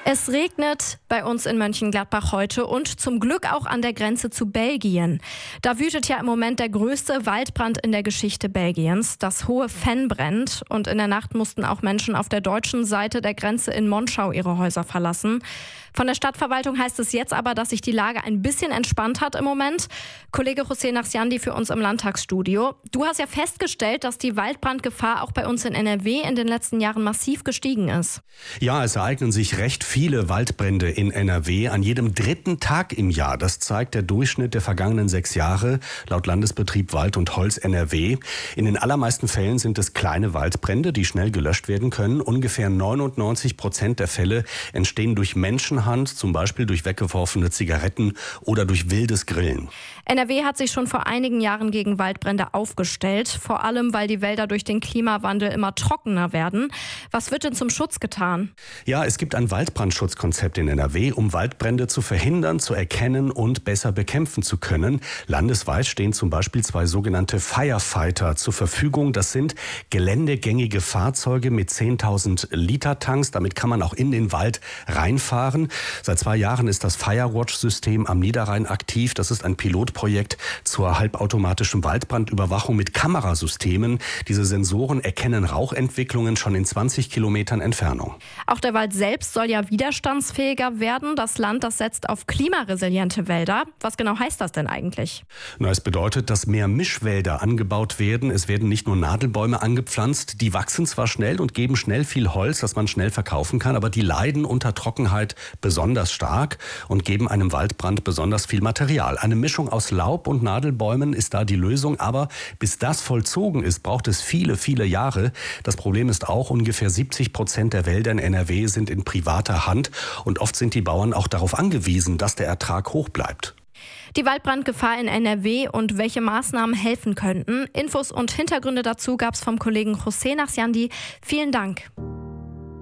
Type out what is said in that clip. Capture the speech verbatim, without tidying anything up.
Es regnet bei uns in Mönchengladbach heute und zum Glück auch an der Grenze zu Belgien. Da wütet ja im Moment der größte Waldbrand in der Geschichte Belgiens. Das Hohe Venn brennt und in der Nacht mussten auch Menschen auf der deutschen Seite der Grenze in Monschau ihre Häuser verlassen. Von der Stadtverwaltung heißt es jetzt aber, dass sich die Lage ein bisschen entspannt hat im Moment. Kollege José Nachsiandi für uns im Landtagsstudio. Du hast ja festgestellt, dass die Waldbrandgefahr auch bei uns in N R W in den letzten Jahren massiv gestiegen ist. Ja, es ereignen sich recht viele Waldbrände in N R W an jedem dritten Tag im Jahr. Das zeigt der Durchschnitt der vergangenen sechs Jahre laut Landesbetrieb Wald und Holz N R W. In den allermeisten Fällen sind es kleine Waldbrände, die schnell gelöscht werden können. Ungefähr neunundneunzig Prozent der Fälle entstehen durch Menschenhand, zum Beispiel durch weggeworfene Zigaretten oder durch wildes Grillen. N R W hat sich schon vor einigen Jahren gegen Waldbrände aufgestellt, vor allem weil die Wälder durch den Klimawandel immer trockener werden. Was wird denn zum Schutz getan? Ja, es gibt ein Waldbrandschutzkonzept in N R W, um Waldbrände zu verhindern, zu erkennen und besser bekämpfen zu können. Landesweit stehen zum Beispiel zwei sogenannte Firefighter zur Verfügung. Das sind geländegängige Fahrzeuge mit zehntausend Liter Tanks. Damit kann man auch in den Wald reinfahren. Seit zwei Jahren ist das Firewatch-System am Niederrhein aktiv. Das ist ein Pilotprojekt zur halbautomatischen Waldbrandüberwachung mit Kamerasystemen. Diese Sensoren erkennen Rauchentwicklungen schon in zwanzig Kilometern Entfernung. Auch der Wald selbst soll ja widerstandsfähiger werden. Das Land, das setzt auf klimaresiliente Wälder. Was genau heißt das denn eigentlich? Na, es bedeutet, dass mehr Mischwälder angebaut werden. Es werden nicht nur Nadelbäume angepflanzt. Die wachsen zwar schnell und geben schnell viel Holz, das man schnell verkaufen kann, aber die leiden unter Trockenheit besonders stark und geben einem Waldbrand besonders viel Material. Eine Mischung aus Laub und Nadelbäumen ist da die Lösung, aber bis das vollzogen ist, braucht es viele, viele Jahre. Das Problem ist auch, ungefähr siebzig Prozent der Wälder in N R W sind in privater Hand und oft sind die Bauern auch darauf angewiesen, dass der Ertrag hoch bleibt. Die Waldbrandgefahr in N R W und welche Maßnahmen helfen könnten. Infos und Hintergründe dazu gab es vom Kollegen José Nachsiandi. Vielen Dank.